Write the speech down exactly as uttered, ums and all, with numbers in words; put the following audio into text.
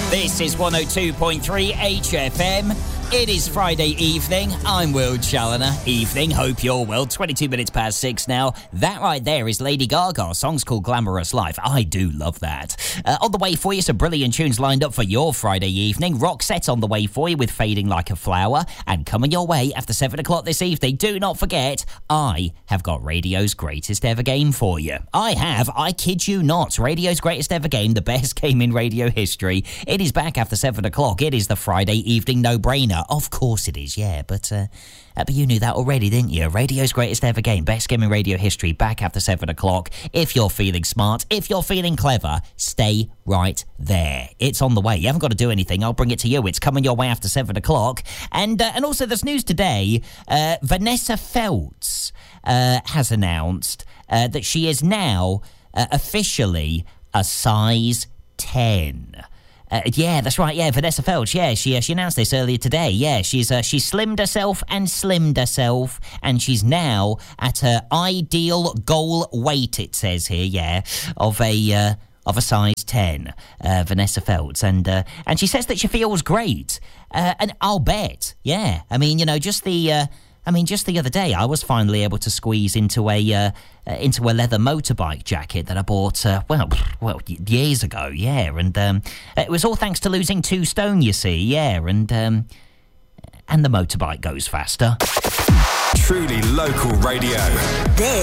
This is one oh two point three H F M. It is Friday evening. I'm Will Challoner. Evening. Hope you're well. twenty-two minutes past six now. That right there is Lady Gaga. Song's called Glamorous Life. I do love that. Uh, on the way for you, some brilliant tunes lined up for your Friday evening. Roxette on the way for you with Fading Like a Flower. And coming your way after seven o'clock this evening, do not forget, I have got radio's greatest ever game for you. I have, I kid you not, radio's greatest ever game, the best game in radio history. It is back after seven o'clock. It is the Friday evening no-brainer. Of course it is, yeah, but uh, but you knew that already, didn't you? Radio's greatest ever game, best game in radio history, back after seven o'clock. If you're feeling smart, if you're feeling clever, stay right there. It's on the way. You haven't got to do anything. I'll bring it to you. It's coming your way after seven o'clock. And uh, and also there's news today. Uh, Vanessa Feltz uh, has announced uh, that she is now uh, officially a size ten. Uh, yeah, that's right. Yeah, Vanessa Feltz. Yeah, she uh, she announced this earlier today. Yeah, she's uh, she slimmed herself and slimmed herself, and she's now at her ideal goal weight. It says here, yeah, of a uh, of a size ten. Uh, Vanessa Feltz, and uh, and she says that she feels great. Uh, and I'll bet. Yeah, I mean, you know, just the. Uh, I mean, just the other day, I was finally able to squeeze into a uh, uh, into a leather motorbike jacket that I bought, uh, well, well, years ago, yeah. And um, it was all thanks to losing two stone, you see, yeah. And um, and the motorbike goes faster. Truly local radio. This